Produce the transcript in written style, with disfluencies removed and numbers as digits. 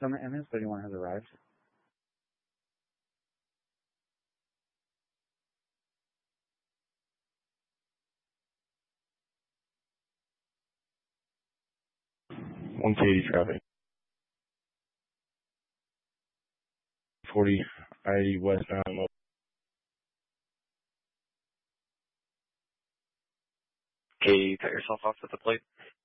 Summit MS-31 has arrived. $180 traffic. 40 I-80 westbound. Okay, you cut yourself off at the plate.